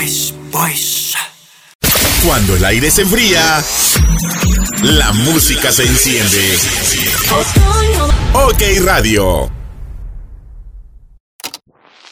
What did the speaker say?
Boys. Cuando el aire se enfría, la música se enciende. OK Radio.